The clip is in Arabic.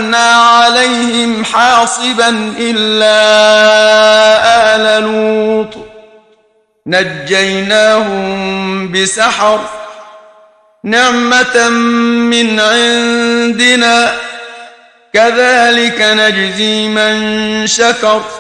جعلنا عليهم حاصبا إلا آل لوط نجيناهم بسحر نعمة من عندنا كذلك نجزي من شكر